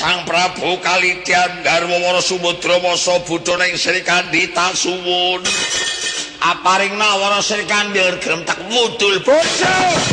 Sang Prabu Kalidyan garwa Wara Sumudra Wasa Buddha ing Sri Kandita suwun. Aparingna Wara Sri Kandi gelem tak mudul bojo.